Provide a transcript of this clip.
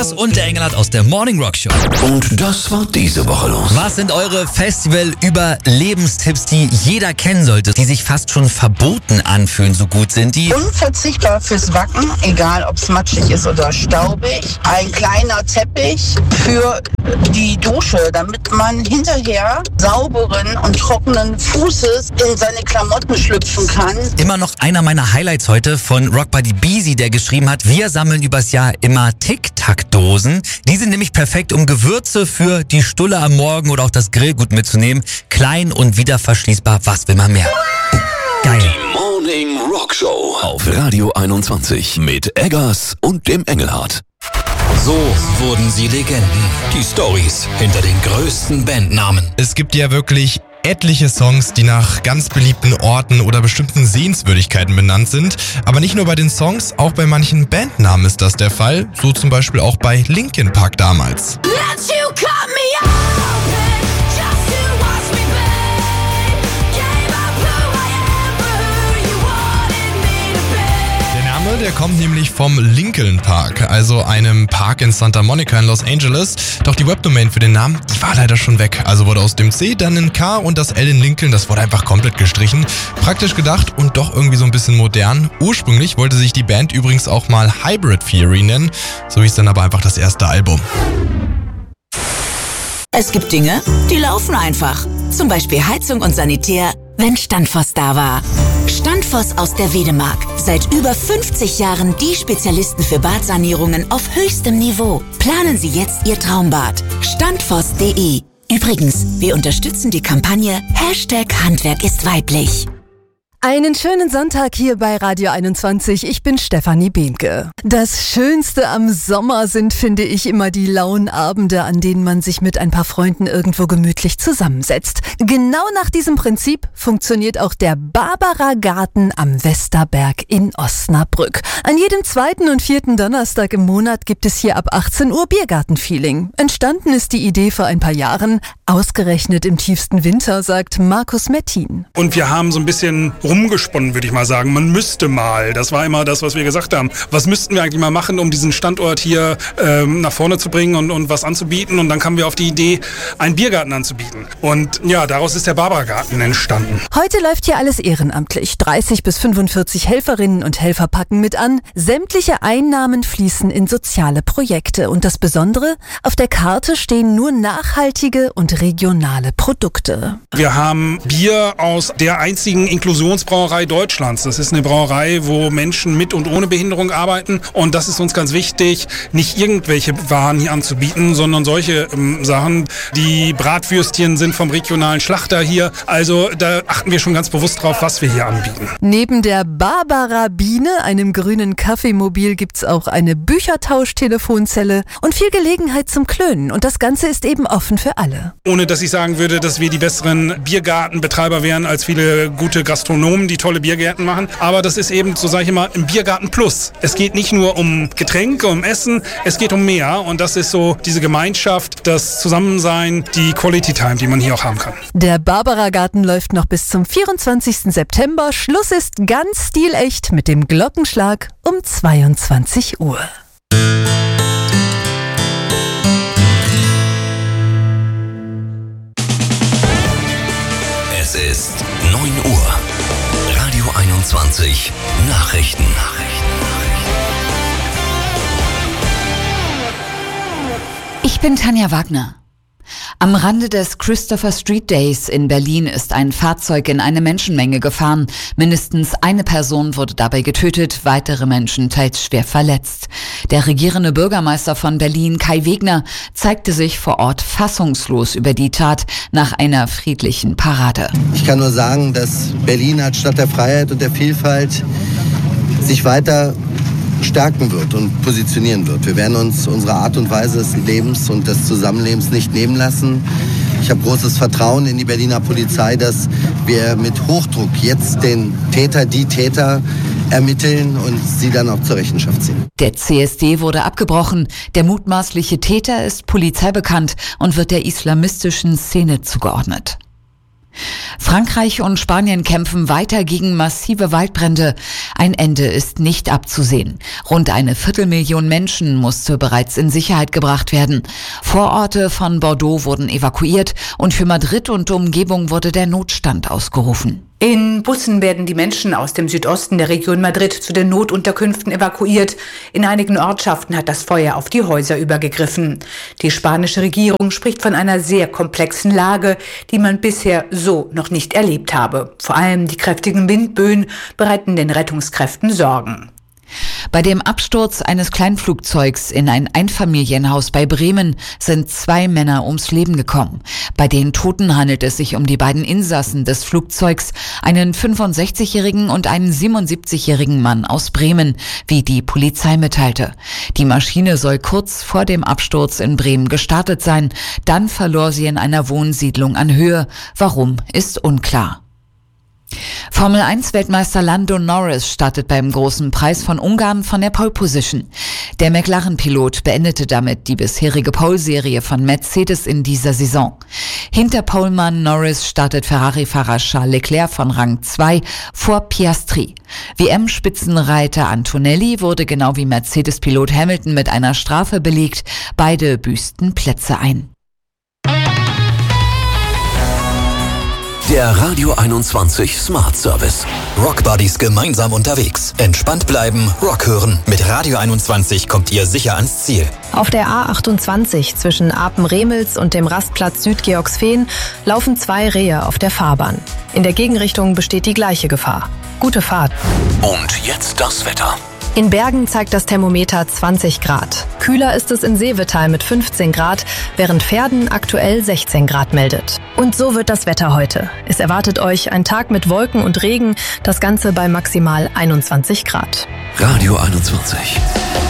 Eggers und der Engelhardt aus der Morning Rock Show. Und das war diese Woche los. Was sind eure Festival-Überlebenstipps, die jeder kennen sollte, die sich fast schon verboten anfühlen, so gut sind die? Unverzichtbar fürs Wacken, egal ob es matschig ist oder staubig. Ein kleiner Teppich für die Dusche, damit man hinterher sauberen und trockenen Fußes in seine Klamotten schlüpfen kann. Immer noch einer meiner Highlights heute von Rock Buddy Beezy, der geschrieben hat, wir sammeln übers Jahr immer Tic-Tac-Dosen. Die sind nämlich perfekt, um Gewürze für die Stulle am Morgen oder auch das Grillgut mitzunehmen. Klein und wieder verschließbar, was will man mehr? Geil. Die Morning Rock Show auf Radio 21 mit Eggers und dem Engelhardt. So wurden sie Legenden. Die Storys hinter den größten Bandnamen. Es gibt ja wirklich etliche Songs, die nach ganz beliebten Orten oder bestimmten Sehenswürdigkeiten benannt sind. Aber nicht nur bei den Songs, auch bei manchen Bandnamen ist das der Fall. So zum Beispiel auch bei Linkin Park damals. Der kommt nämlich vom Lincoln Park, also einem Park in Santa Monica in Los Angeles. Doch die Webdomain für den Namen, die war leider schon weg. Also wurde aus dem C dann ein K und das L in Lincoln, das wurde einfach komplett gestrichen. Praktisch gedacht und doch irgendwie so ein bisschen modern. Ursprünglich wollte sich die Band übrigens auch mal Hybrid Theory nennen. So hieß dann aber einfach das erste Album. Es gibt Dinge, die laufen einfach. Zum Beispiel Heizung und Sanitär, wenn Standfoss da war. Standfoss aus der Wedemark. Seit über 50 Jahren die Spezialisten für Badsanierungen auf höchstem Niveau. Planen Sie jetzt Ihr Traumbad. Standfoss.de. Übrigens, wir unterstützen die Kampagne #Handwerk ist weiblich. Einen schönen Sonntag hier bei Radio 21. Ich bin Stefanie Behnke. Das Schönste am Sommer sind, finde ich, immer die lauen Abende, an denen man sich mit ein paar Freunden irgendwo gemütlich zusammensetzt. Genau nach diesem Prinzip funktioniert auch der Barbara-Garten am Westerberg in Osnabrück. An jedem 2. und 4. Donnerstag im Monat gibt es hier ab 18 Uhr Biergartenfeeling. Entstanden ist die Idee vor ein paar Jahren, ausgerechnet im tiefsten Winter, sagt Markus Mettin. Und wir haben so ein bisschen rumgesponnen, würde ich mal sagen. Man müsste mal. Das war immer das, was wir gesagt haben. Was müssten wir eigentlich mal machen, um diesen Standort hier nach vorne zu bringen und was anzubieten? Und dann kamen wir auf die Idee, einen Biergarten anzubieten. Und ja, daraus ist der Barbara-Garten entstanden. Heute läuft hier alles ehrenamtlich. 30 bis 45 Helferinnen und Helfer packen mit an. Sämtliche Einnahmen fließen in soziale Projekte. Und das Besondere, auf der Karte stehen nur nachhaltige und regionale Produkte. Wir haben Bier aus der einzigen Inklusionsbrauerei Deutschlands. Das ist eine Brauerei, wo Menschen mit und ohne Behinderung arbeiten. Und das ist uns ganz wichtig, nicht irgendwelche Waren hier anzubieten, sondern solche Sachen. Die Bratwürstchen sind vom regionalen Schlachter hier. Also da achten wir schon ganz bewusst drauf, was wir hier anbieten. Neben der Barbara Biene, einem grünen Kaffeemobil, gibt's auch eine Büchertausch-Telefonzelle und viel Gelegenheit zum Klönen. Und das Ganze ist eben offen für alle. Ohne dass ich sagen würde, dass wir die besseren Biergartenbetreiber wären als viele gute Gastronomen, die tolle Biergärten machen. Aber das ist eben, so sage ich immer, im Biergarten Plus. Es geht nicht nur um Getränke, um Essen, es geht um mehr. Und das ist so diese Gemeinschaft, das Zusammensein, die Quality Time, die man hier auch haben kann. Der Barbara-Garten läuft noch bis zum 24. September. Schluss ist ganz stilecht mit dem Glockenschlag um 22 Uhr. Es ist 9 Uhr. Radio 21 Nachrichten. Ich bin Tanja Wagner. Am Rande des Christopher Street Days in Berlin ist ein Fahrzeug in eine Menschenmenge gefahren. Mindestens eine Person wurde dabei getötet, weitere Menschen teils schwer verletzt. Der regierende Bürgermeister von Berlin, Kai Wegner, zeigte sich vor Ort fassungslos über die Tat nach einer friedlichen Parade. Ich kann nur sagen, dass Berlin als Stadt der Freiheit und der Vielfalt sich weiter stärken wird und positionieren wird. Wir werden uns unsere Art und Weise des Lebens und des Zusammenlebens nicht nehmen lassen. Ich habe großes Vertrauen in die Berliner Polizei, dass wir mit Hochdruck jetzt den Täter, die Täter ermitteln und sie dann auch zur Rechenschaft ziehen. Der CSD wurde abgebrochen. Der mutmaßliche Täter ist polizeibekannt und wird der islamistischen Szene zugeordnet. Frankreich und Spanien kämpfen weiter gegen massive Waldbrände. Ein Ende ist nicht abzusehen. Rund 250.000 Menschen musste bereits in Sicherheit gebracht werden. Vororte von Bordeaux wurden evakuiert und für Madrid und Umgebung wurde der Notstand ausgerufen. In Bussen werden die Menschen aus dem Südosten der Region Madrid zu den Notunterkünften evakuiert. In einigen Ortschaften hat das Feuer auf die Häuser übergegriffen. Die spanische Regierung spricht von einer sehr komplexen Lage, die man bisher so noch nicht erlebt habe. Vor allem die kräftigen Windböen bereiten den Rettungskräften Sorgen. Bei dem Absturz eines Kleinflugzeugs in ein Einfamilienhaus bei Bremen sind 2 Männer ums Leben gekommen. Bei den Toten handelt es sich um die beiden Insassen des Flugzeugs, einen 65-jährigen und einen 77-jährigen Mann aus Bremen, wie die Polizei mitteilte. Die Maschine soll kurz vor dem Absturz in Bremen gestartet sein. Dann verlor sie in einer Wohnsiedlung an Höhe. Warum, ist unklar. Formel-1-Weltmeister Lando Norris startet beim Großen Preis von Ungarn von der Pole-Position. Der McLaren-Pilot beendete damit die bisherige Pole-Serie von Mercedes in dieser Saison. Hinter Polemann Norris startet Ferrari-Fahrer Charles Leclerc von Rang 2 vor Piastri. WM-Spitzenreiter Antonelli wurde genau wie Mercedes-Pilot Hamilton mit einer Strafe belegt. Beide büßten Plätze ein. Der Radio 21 Smart Service. Rock Buddies gemeinsam unterwegs. Entspannt bleiben, Rock hören. Mit Radio 21 kommt ihr sicher ans Ziel. Auf der A28 zwischen Apen-Remels und dem Rastplatz Südgeorgsfehn laufen 2 Rehe auf der Fahrbahn. In der Gegenrichtung besteht die gleiche Gefahr. Gute Fahrt. Und jetzt das Wetter. In Bergen zeigt das Thermometer 20 Grad. Kühler ist es in Seevetal mit 15 Grad, während Verden aktuell 16 Grad meldet. Und so wird das Wetter heute. Es erwartet euch ein Tag mit Wolken und Regen, das Ganze bei maximal 21 Grad. Radio 21.